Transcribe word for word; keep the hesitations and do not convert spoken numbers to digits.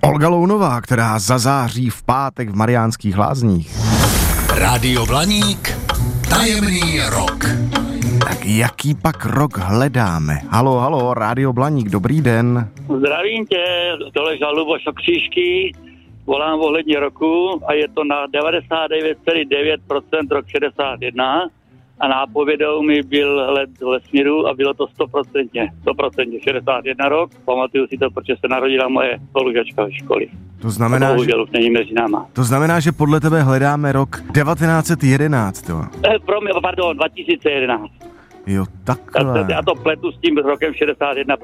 Olga Lounová, která zazáří v pátek v Mariánských Lázních. Rádio Blaník, tajemný rok. Tak jaký pak rok hledáme? Halo, halo, Rádio Blaník, dobrý den. Zdravím tě, tohle je Luboš Okřížky, volám ohledně roku a je to na devadesát devět celá devět procent rok šedesát jedna a nápovědou mi byl let z vesmíru a bylo to sto procent, sto procent šedesát jedna rok. Pamatuju si to, protože se narodila moje spolužačka ve školy. To znamená, to bohužel že... už není mezi náma. To znamená, že podle tebe hledáme rok devatenáct set jedenáct, jo? Eh, pro mě, pardon, dva tisíce jedenáct. Jo, takhle. Já to pletu s tím rokem šedesát jedna,